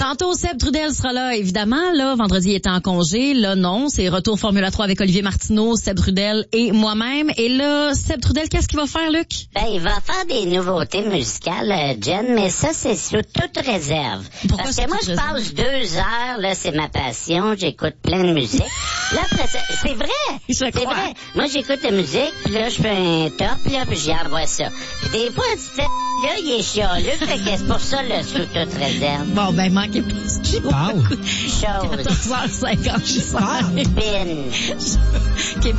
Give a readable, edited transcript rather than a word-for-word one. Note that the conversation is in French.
Tantôt, Seb Trudel sera là, évidemment. Là, vendredi, il était en congé. Là, non. C'est retour Formula 3 avec Olivier Martineau, Seb Trudel et moi-même. Et là, Seb Trudel, qu'est-ce qu'il va faire, Luc? Ben, il va faire des nouveautés musicales, Jen, mais ça, c'est sous toute réserve. Pourquoi Parce que moi, je passe 2 heures, là, c'est ma passion, j'écoute plein de musique. Là, après ça, c'est vrai! C'est vrai! Moi, j'écoute la musique, puis là, je fais un top, là, puis j'y envoie ça. Puis des fois, là, il est chialeux, fait que c'est pour ça, là, sous toute réserve. Bon, ben, manquez pas. Qui parle? Chose. 14h50, je suis Binge. Québec.